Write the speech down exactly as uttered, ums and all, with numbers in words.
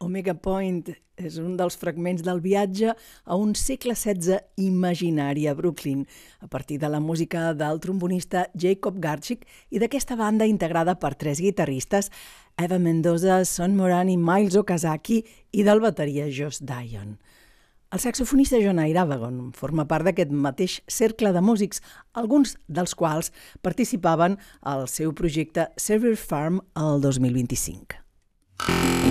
Omega Point és un dels fragments del viatge a un segle setze imaginari a Brooklyn, a partir de la música del trombonista Jacob Garchick i d'aquesta banda integrada per tres guitarristes, Eva Mendoza, Son Moran i Miles Okazaki, i del bateria Josh Dion. El saxofonista John Irabagon forma part d'aquest mateix cercle de músics, alguns dels quals participaven al seu projecte Server Farm el dos mil vint-i-cinc.